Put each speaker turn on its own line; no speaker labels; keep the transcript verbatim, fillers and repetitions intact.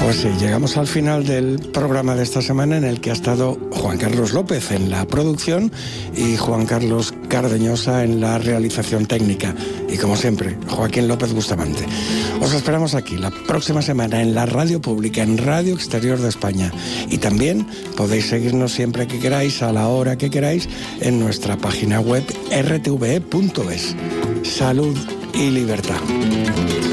Pues sí, llegamos al final del programa de esta semana, en el que ha estado Juan Carlos López en la producción y Juan Carlos Cardeñosa en la realización técnica. Y como siempre, Joaquín López Bustamante. Os esperamos aquí la próxima semana en la radio pública, en Radio Exterior de España. Y también podéis seguirnos siempre que queráis, a la hora que queráis, en nuestra página web erre te ve punto es. Salud y libertad.